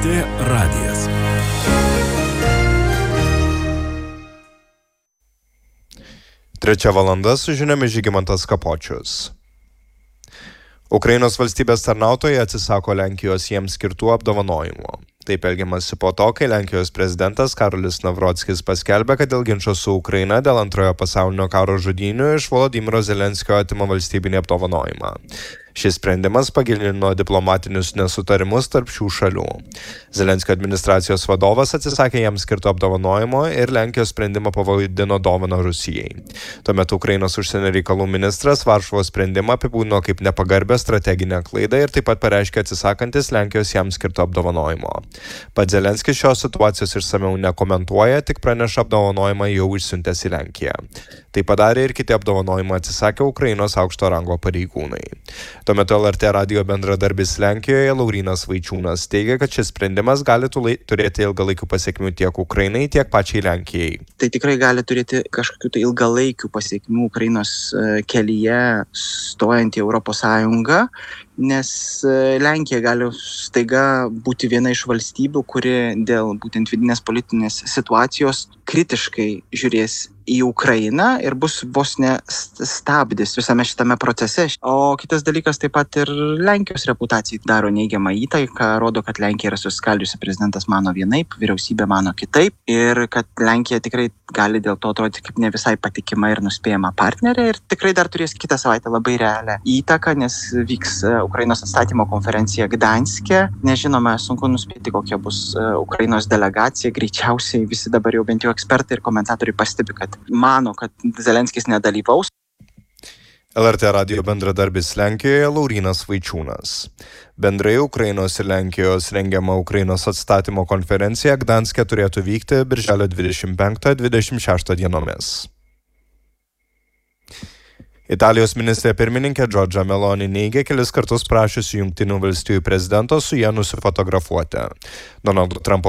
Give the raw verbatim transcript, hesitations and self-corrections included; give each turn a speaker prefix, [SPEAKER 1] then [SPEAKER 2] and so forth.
[SPEAKER 1] T radijas.
[SPEAKER 2] Trečia valanda su žiniomis Žygimantas Kapočius. Ukrainos valstybės tarnautojai atsisako Lenkijos jiems skirtų apdovanojimų. Taip elgiamasi po to, kai Lenkijos prezidentas Karolis Navrockis paskelbė, kad dėl ginčo su Ukraina dėl antrojo pasaulinio karo žudynių iš Volodymyro Zelenskio atima valstybinį apdovanojimą. Šis sprendimas pagilino diplomatinius nesutarimus tarp šių šalių. Zelenskio administracijos vadovas atsisakė jam skirto apdovanojimo ir Lenkijos sprendimą pavadino dovana Rusijai. Tuomet Ukrainos užsienio reikalų ministras Varšuvos sprendimą apibūdino kaip nepagarbę strateginę klaidą ir taip pat pareiškė atsisakantis Lenkijos jam skirto apdovanojimo. Pats Zelenskis šios situacijos išsamiau nekomentuoja, tik praneša apdovanojimą jau išsiuntęs į Lenkiją. Tai padarė ir kiti apdovanojimą atsisakę Ukrainos aukšto rango pareigūnai. Tuo metu L R T radijo bendradarbis Lenkijoje Laurynas Vaičiūnas teigia, kad šis sprendimas gali turėti ilgalaikių pasiekmių tiek Ukrainai, tiek pačiai Lenkijai.
[SPEAKER 3] Tai tikrai gali turėti kažkokių tai ilgalaikių pasiekmių Ukrainos kelyje stojant į Europos Sąjungą, nes Lenkija gali staiga būti viena iš valstybių, kuri dėl būtent vidinės politinės situacijos kritiškai žiūrės į Ukrainą ir bus vos ne stabdis visame šitame procese. O kitas dalykas, taip pat ir Lenkijos reputacijai daro neigiamą įtaiką, rodo, kad Lenkija yra suskaldžiusi, prezidentas mano vienaip, vyriausybė mano kitaip ir kad Lenkija tikrai gali dėl to atrodyti kaip ne visai patikima ir nuspėjama partnerė ir tikrai dar turės kitą savaitę labai realią įtaką, nes vyks Ukrainos atstatymo konferencija Gdanske. Nežinome, sunku nuspėti, kokia bus Ukrainos delegacija. Greičiausiai visi dabar jau bent jau ekspertai ir komentatoriai pastebi, kad mano, kad Zelenskis nedalyvaus.
[SPEAKER 2] L R T radijo bendradarbis Lenkijoje Laurynas Vaičiūnas. Bendrai Ukrainos ir Lenkijos rengiama Ukrainos atstatymo konferencija Gdanske turėtų vykti birželio dvidešimt penktą dvidešimt šeštą dienomis. Italijos ministrė pirmininkė Giorgia Meloni neigė kelis kartus prašiusi Jungtinių valstijų prezidento su ja nusifotografuoti. Donaldo Trumpo